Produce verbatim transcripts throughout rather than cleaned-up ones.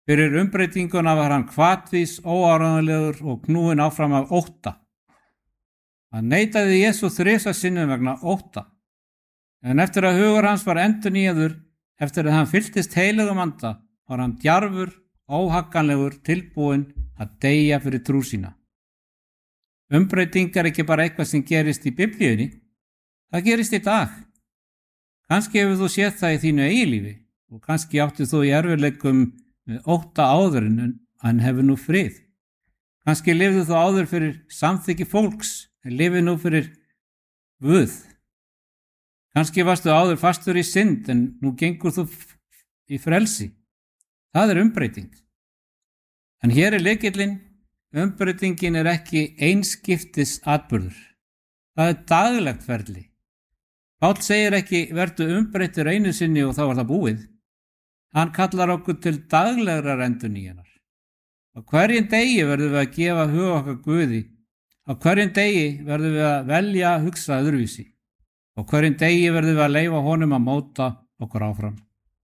Fyrir umbreytinguna var hann hvatvís, óáreiðanlegur og knúinn áfram af ótta. Hann neitaði Jesú þrisvar sinnum vegna ótta. En eftir að hugur hans var endurnýjaður, eftir að hann fylltist heilugum anda, var hann djarfur, óhagganlegur, tilbúinn að deyja fyrir trú sína. Umbreyting er ekki bara eitthvað sem gerist í Biblíunni, það gerist í dag. Kannski hefur þú séð það í þínu eigilífi og kannski áttu þú í erfiðleikum með ótta áður en hann hefur nú frið. Kannski lifðu þú áður fyrir samþykki fólks en lifið nú fyrir Guð. Kannski varstu áður fastur í synd en nú gengur þú í frelsi. Það er umbreyting. En hér er lykillinn, umbreytingin er ekki einskiptis atburður. Það er daglegt ferli. Páll segir ekki vertu umbreyttur einu sinni og þá er það búið. Hann kallar okkur til daglegrar endurnýjunar. Á hverjum degi verðum við að gefa hug okkar Guði. Á hverjum degi verðum við að velja að hugsa öðruvísi. Á hverjum degi verðum við að leyfa honum að móta okkur áfram.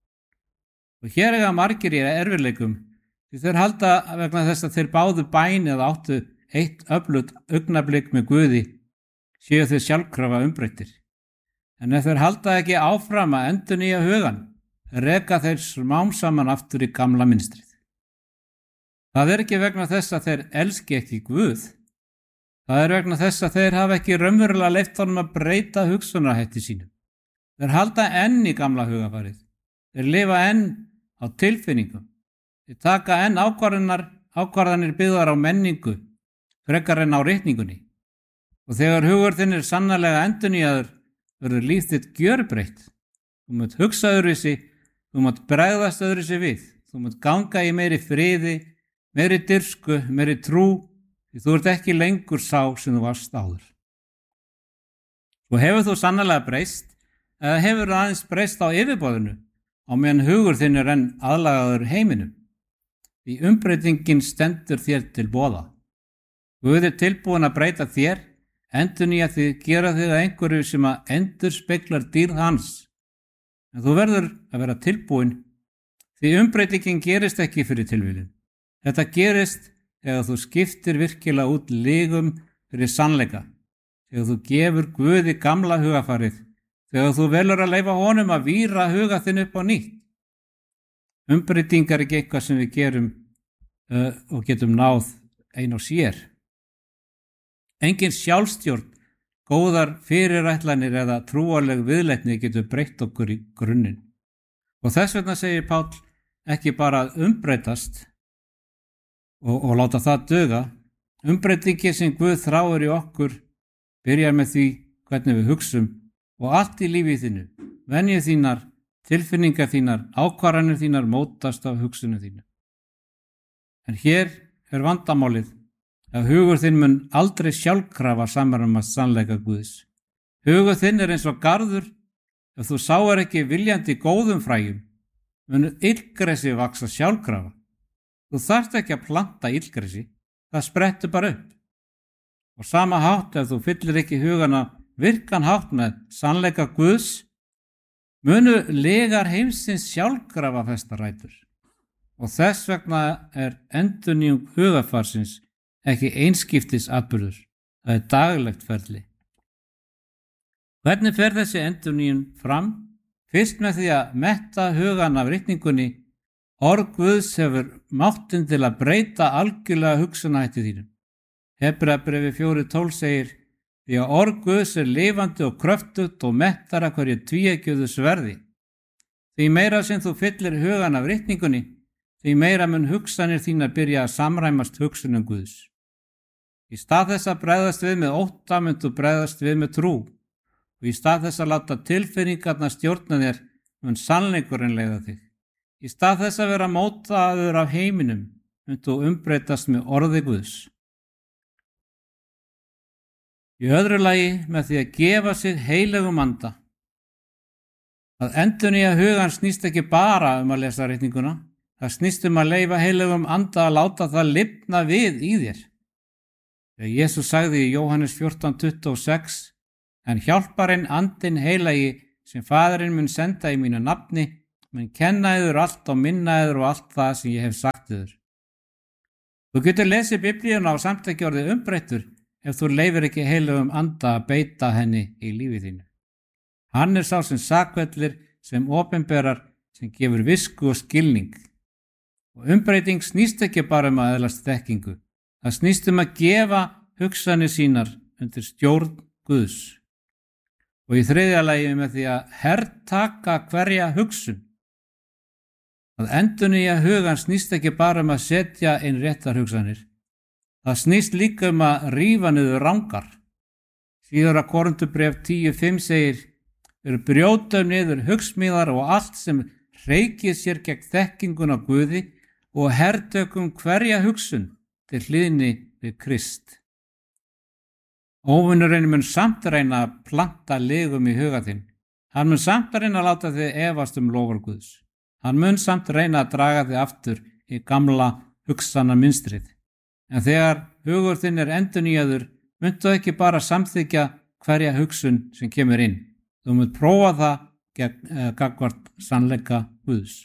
Og hér eiga margir í erfiðleikum því þeir halda vegna þess að þeir báðu bæn eða áttu eitt öflugt augnablik með Guði séu þeir sjálfkrafa umbreyttir. En ef þeir halda ekki áfram að endurnýja hugan, reka þeir smám saman aftur í gamla mynstrið. Það er ekki vegna þess að þeir elski ekki Guð. Það er vegna þess að þeir hafa ekki raunverulega leyft honum að breyta hugsunarhætti sínum. Þeir halda enn í gamla hugafarið. Þeir lifa enn á tilfinningum. Þeir taka enn ákvarðanar, ákvarðanir byggðar á menningu, frekar en á ritningunni. Og þegar hugur þinn er sannarlega endurnýjaður, verður líf þitt gjörbreytt. Þú munt hugsa öðruvísi, þú munt bregðast öðruvísi við, þú munt ganga í meiri friði, meiri dirfsku, meiri trú, því þú ert ekki lengur sá sem þú varst áður. Og hefur þú sannarlega breyst, eða hefur þú aðeins breyst á yfirborðinu, á meðan hugur þinn er enn aðlagaður heiminum. Því umbreytingin stendur þér til boða. Guð er tilbúin að breyta þér, endurnýja þig, gera þig að einhverju sem að endurspeglar dýrð hans. En þú verður að vera tilbúin, því umbreytingin gerist ekki fyrir tilviljun. Þetta gerist þegar þú skiptir virkilega út lygum fyrir sannleika, þegar þú gefur Guði gamla hugafarið, þegar þú velur að leyfa honum að víra huga þinn upp á nýtt. Umbreyting er ekki eitthvað sem við gerum uh, og getum náð ein og sér. Engin sjálfstjórn, góðar fyrirætlanir eða trúarleg viðleitni getur breytt okkur í grunninn. Og þess vegna segir Páll ekki bara að umbreytast og, og láta það duga. Umbreytingi sem Guð þráir í okkur byrjar með því hvernig við hugsum og allt í lífi þínu, venjur þínar, tilfinningar þínar, ákvarðanir þínar mótast af hugsunum þínu. En hér er vandamálið að hugur þinn mun aldrei sjálfkrafa samræmast sannleika Guðs. Hugur þinn er eins og garður, ef þú sáir ekki viljandi góðum fræjum, mun illgresi vaksa sjálfkrafa. Þú þarft ekki að planta illgresi, það sprettur bara upp. Og sama hátt ef þú fyllir ekki hugana virkan hátt með sannleika Guðs, munu legar heimsins sjálfkrafa festa rætur. Og þess vegna er endurnýjung hugafarsins ekki einskiptis atburður, það er daglegt ferli. Hvernig fer þessi endurnýjun fram? Fyrst með því að metta hugan af ritningunni, orð Guðs hefur máttinn til að breyta algjörlega hugsunarhætti þínum. Hebreabréfi fjórir tólf segir, því að orð Guðs er lifandi og kröftugt og mettar að hverju tvíeggjuðu sverði. Því meira sem þú fyllir hugan af ritningunni, því meira mun hugsanir þínar byrja að samræmast hugsunum Guðs. Í stað þess að bregðast við með ótta myndu bregðast við með trú og í stað þess að láta tilfinningarnar stjórna þér mun sannleikurinn leiða þig. Í stað þess að vera mótaður af heiminum myndu umbreytast með orði Guðs. Í öðru lagi með því að gefa sig heilögum anda. Að endurnýja hugan snýst ekki bara um að lesa ritninguna, það snýst um að leyfa heilögum anda að láta það lifna við í þér. Þegar Jesús sagði í Jóhannes fjórtán tuttugu og sex, en hjálparinn andinn heilagi sem Faðirinn mun senda í mínu nafni, menn kenna yður allt og minna yður og allt það sem ég hef sagt yður. Þú getur lesið Biblíuna og samt ekki orðið umbreyttur ef þú leifir ekki heilugum anda að beita henni í lífið þínu. Hann er sá sem sakvellir, sem opinberar, sem gefur visku og skilning. Og umbreyting snýst ekki bara um að öðlast þekkingu. Það snýst um að gefa hugsanir sínar undir stjórn Guðs. Og í þriðja lagi með því að hertaka hverja hugsun. Að endurnýja hugan snýst ekki bara um að setja inn réttar hugsanir. Það snýst líka um að rífa niður rangar. Síðara Korinthubréf tíu fimm segir: Við brjótum niður hugsmíðar og allt sem hreykir sér gegn þekkingun á Guði og hertökum hverja hugsun til hlýðni við Krist. Óvinurinn mun samt reyna að planta legum í huga þinn. Hann mun samt reyna að láta þig efast um lofur Guðs. Hann mun samt reyna að draga þig aftur í gamla hugsana mynstrið. En þegar hugur þinn er endurnýjaður, muntu ekki bara samþykja hverja hugsun sem kemur inn. Þú munt prófa það gegn eh, gagnvart sannleika Guðs.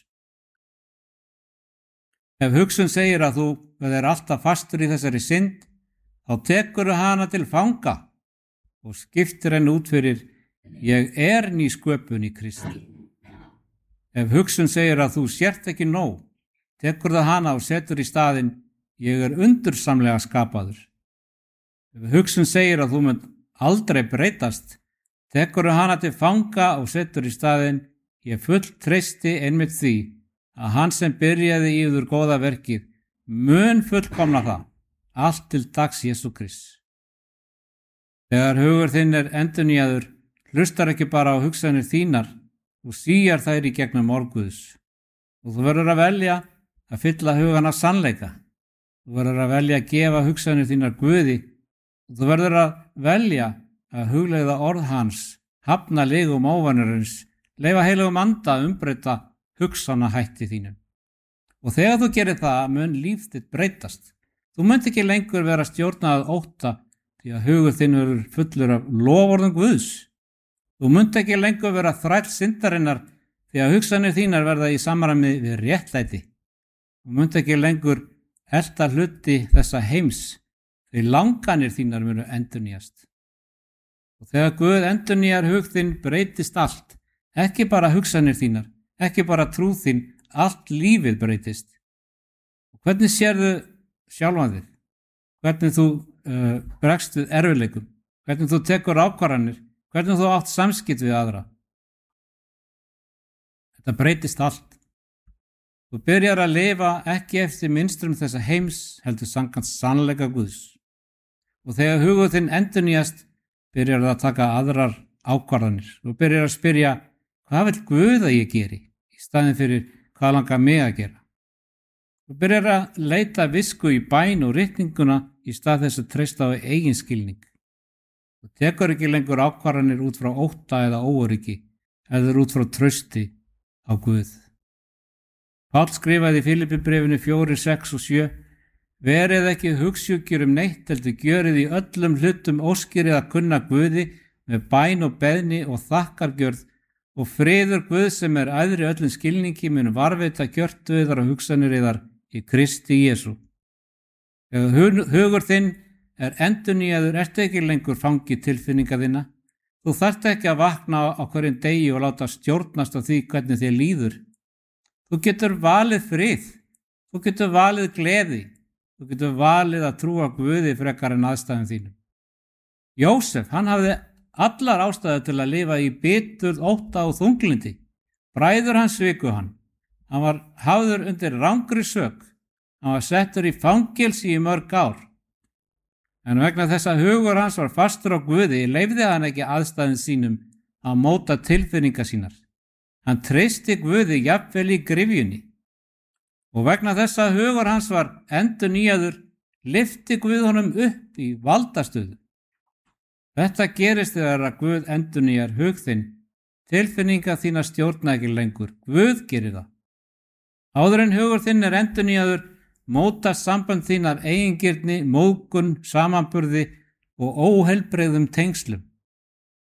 Ef hugsun segir að þú verður alltaf fastur í þessari synd, þá tekur hana til fanga og skiptir henni út fyrir: Ég er ný sköpun í Kristi. Ef hugsun segir að þú sért ekki nóg, tekur það hana og setur í staðinn: Ég er undursamlega skapaður. Ef hugsun segir að þú munt aldrei breytast, tekur það hana til fanga og setur í staðinn: Ég full treysti einmitt því að hann sem byrjaði í yður góða verkið mun fullkomna það, allt til dags Jesú Krists. Þegar hugur þinn er endurnýjaður, hlustar ekki bara á hugsanir þínar og síjar þær í gegnum orð Guðs. Og þú verður að velja að fylla hugan af sannleika. Þú verður að velja að gefa hugsanir þínar Guði og þú verður að velja að hugleiða orð hans, hafna legum óvanarins, leyfa heilugum anda að umbreyta hugsana hætti þínum. Og þegar þú gerir það, mun líf þitt breytast. Þú munt ekki lengur vera stjórnað ótta því að hugur þinn verður fullur af loforðum Guðs. Þú munt ekki lengur vera þræll syndarinnar því að hugsanir þínar verða í samræmi við réttlæti. Þú munt ekki lengur elta hluti þessa heims því langanir þínar munu endurnýjast. Og þegar Guð endurnýjar hug þinn breytist allt, ekki bara hugsanir þínar, ekki bara trú þín, allt lífið breytist. Og hvernig sérðu sjálfan þig? Hvernig þú uh, bregst við erfiðleikum? Hvernig þú tekur ákvarðanir? Hvernig þú átt samskipt við aðra? Þetta breytist allt. Þú byrjar að lifa ekki eftir mynstrum þessa heims, heldur samkvæmt sannleika Guðs. Og þegar hugur þinn endurnýjast, byrjar það að taka aðrar ákvarðanir. Þú byrjar að spyrja: Hvað vill Guð að ég geri? Í staðinn fyrir: Hvað langar mig að gera? Þú byrjar að leita visku í bæn og ritninguna í stað þess að treysta á eigin skilning. Þú tekur ekki lengur ákvarðanir út frá ótta eða óöryggi, eða út frá trausti á Guð. Páll skrifaði í Filippibréfinu fjórir, sex og sjö: Verið ekki hugsjúkir um neitt, heldur gjörið í öllum hlutum óskirið að kunna Guði með bæn og beðni og þakkargjörð, og friður Guð sem er æðri öllum skilningi mun varveita gjörtu yðar og hugsanir yðar í Kristi Jesú. Þegar hugur þinn er endurnýjaður, ertu ekki lengur fangi tilfinninga þinna. Þú þarft ekki að vakna á hverjum degi og láta stjórnast á því hvernig þér líður. Þú getur valið frið, þú getur valið gleði, þú getur valið að trúa Guði frekar en aðstæðum þínum. Jósef, hann hafði allar ástæður til að lifa í biturð, ótta og þunglindi. Bræður hans sviku hann. Hann var hafður undir rangri sök. Hann var settur í fangelsi í mörg ár. En vegna þess að hugur hans var fastur á Guði, leyfði hann ekki aðstæðum sínum að móta tilfinninga sínar. Hann treysti Guði jafnvel í gryfjunni. Og vegna þess að hugur hans var endurnýjaður, lyfti Guð honum upp í valdastöðu. Þetta gerist þegar að Guð endurnýjar hug þinn. Tilfinninga þína stjórna ekki lengur. Guð gerir það. Áður en hugur þinn er endurnýjaður, mótast samband þín af eigingirni, móðgun, samanburði og óheilbrigðum tengslum.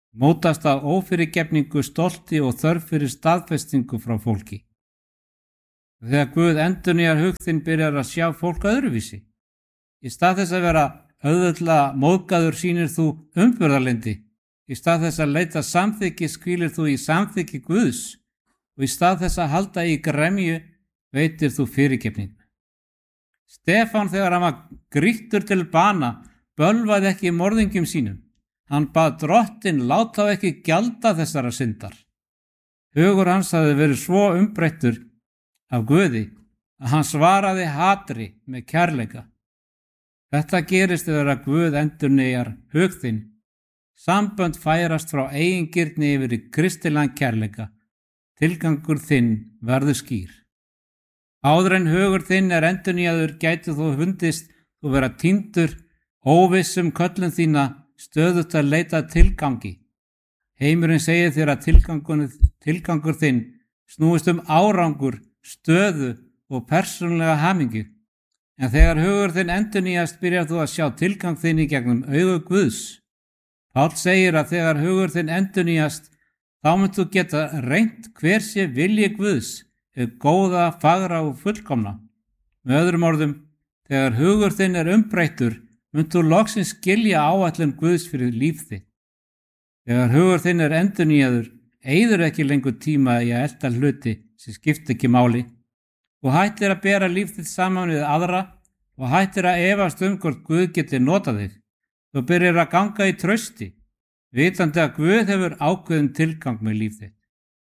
mótast af ófyrirgefningu, stolti og þörf fyrir staðfestingu frá fólki. Þegar Guð endurnýjar hug þinn byrjar að sjá fólk öðruvísi. Í stað þess að vera auðvitað móðgaður sýnir þú umburðarlyndi. Í stað þess að leita samþykki skvílir þú í samþykki Guðs og í stað þess að halda í gremju veitir þú fyrirgefningu. Stefán, þegar hann var grýttur til bana, bölvaði ekki morðingjum sínum. Hann bað Drottinn láta þá ekki gjalda þessara syndar. Hugur hans hafði verið svo umbreyttur af Guði að hann svaraði hatri með kærleika. Þetta gerist þegar að Guð endurnýjar hug þinn. Sambönd færast frá eigingirni yfir í kristilegan kærleika. Tilgangur þinn verður skýr. Áður en hugur þinn er endurnýjaður gætu þú fundist þú vera týndur, óvissum köllun þína, stöðugt að leita tilgangi. Heimurinn segir þér að tilgangur, tilgangur þinn snúist um árangur, stöðu og persónulega hamingju. En þegar hugur þinn endurnýjast byrjar þú að sjá tilgang þinn í gegnum augu Guðs. Páll segir að þegar hugur þinn endurnýjast þá munt þú geta reynt hver sé vilji Guðs, ef góða, fagra og fullkomna. Með öðrum orðum, þegar hugur þinn er umbreyttur, munt þú loksins skilja áætlun Guðs fyrir líf þitt. Þegar hugur þinn er endurnýjaður, eyðir ekki lengur tíma í að elta hluti sem skipta ekki máli og hættir að bera líf þitt saman við aðra og hættir að efast um hvort Guð geti notað þig. Þú byrjar að ganga í trausti, vitandi að Guð hefur ákveðin tilgang með líf þitt.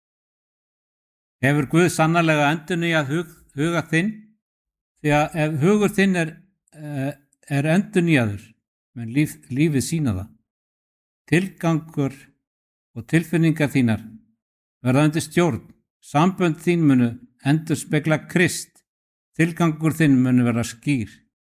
Hefur Guð sannarlega endurnýjað hug, huga þinn? Því að ef hugur þinn er, er endurnýjaður, menn líf, lífið sína það. Tilgangur og tilfinningar þínar verða undir stjórn. Sambönd þín munu endurspegla Krist. Tilgangur þinn munu verða skýr.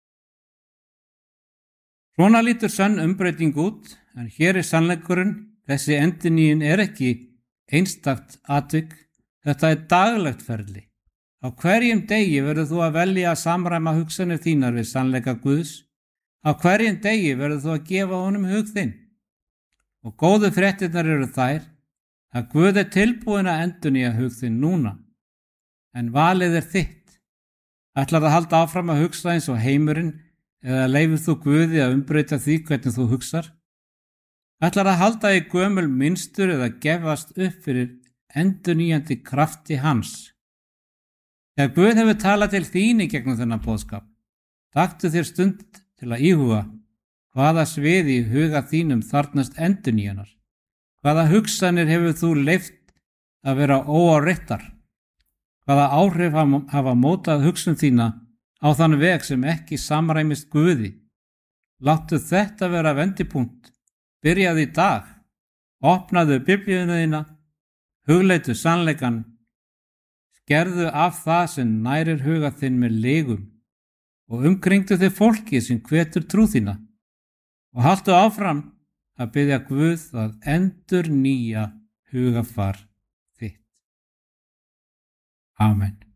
Svona lítur sönn umbreyting út, en hér er sannleikurinn. Þessi endurnýjun er ekki einstakt atvik. Þetta er daglegt ferli. Á hverjum degi verður þú að velja að samræma hugsanir þínar við sannleika Guðs. Á hverjum degi verður þú að gefa honum hug þinn. Og góðu fréttirnar eru þær að Guð er tilbúin að endurnýja hug þinn núna. En valið er þitt. Ætlar að halda áfram að hugsa eins og heimurinn eða leifir þú Guði að umbreyta því hvernig þú hugsar? Ætlar að halda í gömul mynstur eða gefast upp fyrir endurnýjandi krafti hans? Þegar Guð hefur talað til þín í gegnum þennan boðskap, taktu þér stund til að íhuga hvaða sviði í huga þínum þarfnast endurnýjunar. Hvaða hugsanir hefur þú leyft að vera óáreittar? Hvaða áhrif hafa mótað hugsun þína á þann veg sem ekki samræmist Guði? Láttu þetta vera vendipunkt. Byrjaðu í dag. Opnaðu biblíuna þína. Hugleitu sannleikan. Skerðu af það sem nærir huga þinn með legum og umkringdu þig fólki sem hvetur trú þína og haltu áfram að biðja Guð að endurnýja hugafar þitt. Amen.